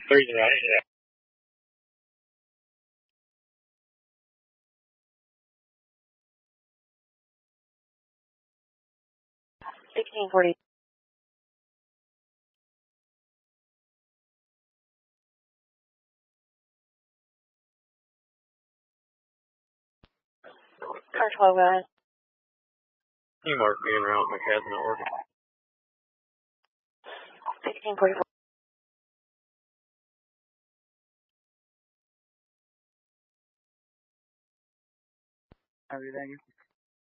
Thursday night, yeah. $16.40. Car 12, guys. Teamwork being around McCaslin at work. 16:44. Everything.